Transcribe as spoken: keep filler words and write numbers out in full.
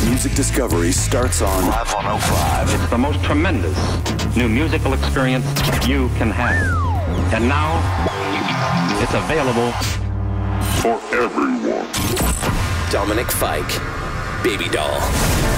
music discovery starts on Live one oh five. It's the most tremendous new musical experience you can have. And now, it's available for everyone. Dominic Fike, Baby Doll.